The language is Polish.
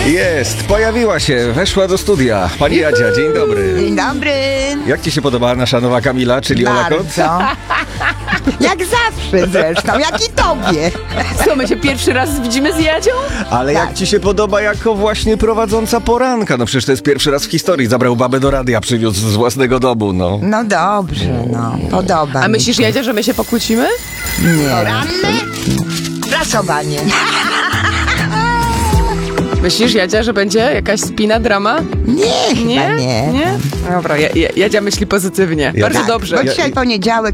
Jest, pojawiła się, weszła do studia. Pani Jadzia, dzień dobry. Dzień dobry. Jak ci się podobała nasza nowa Kamila, czyli Ola Kot? Bardzo. Jak zawsze zresztą, jak i tobie. Co, my się pierwszy raz widzimy z Jadzią? Ale jak Tak. ci się podoba jako właśnie prowadząca poranka? No przecież to jest pierwszy raz w historii. Zabrał babę do radia, przywiózł z własnego domu, no. No dobrze, no. Podoba A mi myślisz, się. Jadzia, że my się pokłócimy? Nie. Prasowanie. Myślisz, Jadzia, że będzie jakaś spina, drama? Nie, chyba nie. Nie? Dobra, Jadzia myśli pozytywnie. Ja- Bardzo dobrze. Bo dzisiaj poniedziałek,